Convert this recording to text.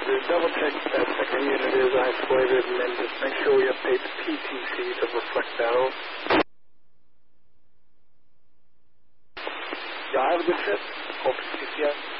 Just double check that second unit is isolated, and then just make sure we update the PTC to reflect that. Y'all have a good trip. Hope to see you.